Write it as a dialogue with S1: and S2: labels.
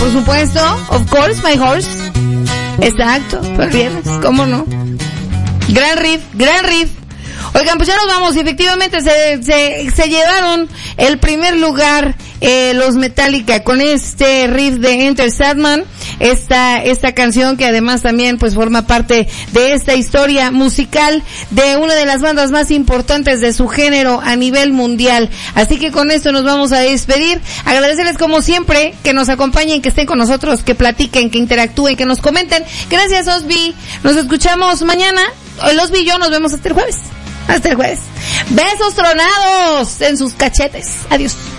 S1: por supuesto, of course, my horse. Exacto, el viernes, ¿cómo no? Gran riff. Oigan, pues ya nos vamos, y efectivamente se llevaron el primer lugar los Metallica con este riff de Enter Sandman, esta canción que además también pues forma parte de esta historia musical de una de las bandas más importantes de su género a nivel mundial. Así que con esto nos vamos a despedir, agradecerles como siempre que nos acompañen, que estén con nosotros, que platiquen, que interactúen, que nos comenten. Gracias, Osby, nos escuchamos mañana. El Osby y yo nos vemos hasta el jueves. Besos tronados en sus cachetes. Adiós.